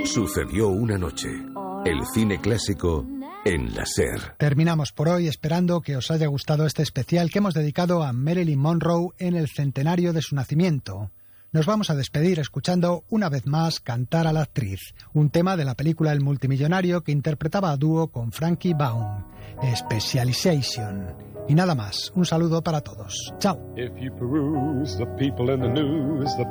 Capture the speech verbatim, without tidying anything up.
Sucedió una noche. El cine clásico en la SER. Terminamos por hoy esperando que os haya gustado este especial que hemos dedicado a Marilyn Monroe en el centenario de su nacimiento. Nos vamos a despedir escuchando una vez más cantar a la actriz, un tema de la película El multimillonario que interpretaba a dúo con Frankie Baum, Specialization. Y nada más, un saludo para todos. Chao. If you peruse the people in the news, the